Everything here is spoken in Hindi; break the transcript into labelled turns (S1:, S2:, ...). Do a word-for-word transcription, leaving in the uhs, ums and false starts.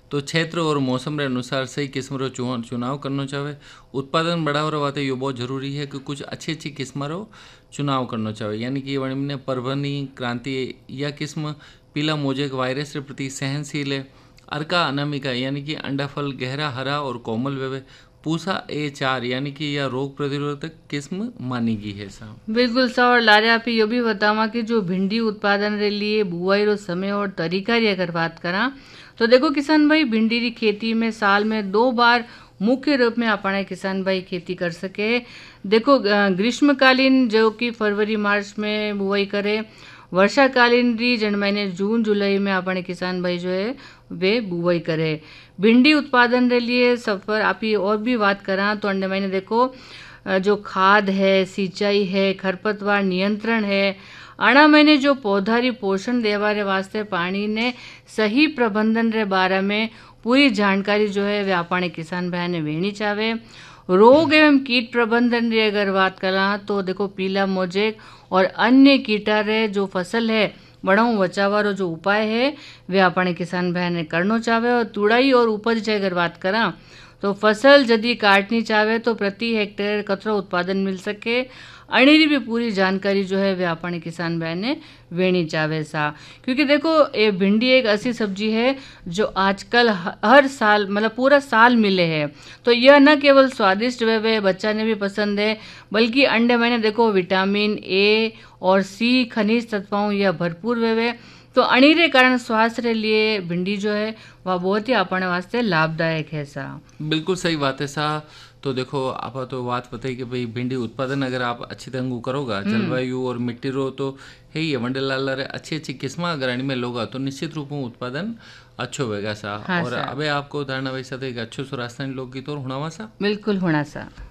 S1: तो क्षेत्र और मौसम रे अनुसार सही किस्म रो चुनाव चुनाव करना चाहे। उत्पादन बढ़ावा वास्ते ये बहुत जरूरी है कि कुछ अच्छी अच्छी किस्म रो चुनाव करना चाहे। यानी कि वणिमने परभनी क्रांति या किस्म पीला मोजेक वायरस के प्रति सहनशील है। अर्का अनामिका यानी कि अंडाफल गहरा हरा और कोमल वेवे। पूसा ए चार यानी कि यह रोग प्रतिरोधक किस्म मानी गई है साहब।
S2: बिल्कुल सा। और लारे आप यो भी बतावा कि जो भिंडी उत्पादन रे लिए बुआई रो समय और तरीका री अगर बात करा तो देखो किसान भाई, भिंडी री खेती में साल में दो बार मुख्य रूप में अपने किसान भाई खेती कर सके। देखो ग्रीष्मकालीन जो कि फरवरी मार्च में बुआई करे, वर्षाकालीन री जन महीने जून जुलाई में अपने किसान भाई जो है वे बुआई करे। भिंडी उत्पादन के लिए सफर आप ही और भी बात करा तो अंडे महीने देखो जो खाद है, सिंचाई है, खरपतवार नियंत्रण है, अणा महीने जो पौधारी पोषण देवा रे वास्ते पानी ने सही प्रबंधन रे बारे में पूरी जानकारी जो है वे अपने किसान भाई ने लेनी चाहे। रोग एवं कीट प्रबंधन री अगर बात करा तो देखो पीला मोजेक और अन्य कीटा रे जो फसल है बढ़ाऊ बचावा रो जो उपाय है वे अपने किसान भाई ने करना चाहे। और तुड़ाई और उपज की अगर बात करा तो फसल यदि काटनी चाहे तो प्रति हेक्टेयर कतरो उत्पादन मिल सके, अणीरी भी पूरी जानकारी जो है वे अपने किसान भाई ने वेणी चाहे सा। क्योंकि देखो ये भिंडी एक ऐसी सब्जी है जो आजकल हर साल मतलब पूरा साल मिले है। तो यह न केवल स्वादिष्ट वे वे बच्चा ने भी पसंद है, बल्कि अंडे महीने देखो विटामिन ए और सी खनिज तत्वों यह भरपूर वे वे। तो अणीरे कारण स्वास्थ्य के लिए भिंडी जो है वह बहुत ही अपने वास्ते लाभदायक है सा।
S1: बिल्कुल सही बात है सा। तो देखो आप तो बात बताई कि भाई भिंडी उत्पादन अगर आप अच्छी तरह करोगा, जलवायु और मिट्टी रो तो है ही वंडलाल रे अच्छी अच्छी किस्म अगर में लोगा तो निश्चित रूप में उत्पादन अच्छो होगा सा।
S2: हाँ
S1: और
S2: सा।
S1: अबे आपको धारणा वैसा तो एक अच्छो सो राजस्थानी लोकगीत और हुणावा सा।
S2: बिल्कुल होना सा।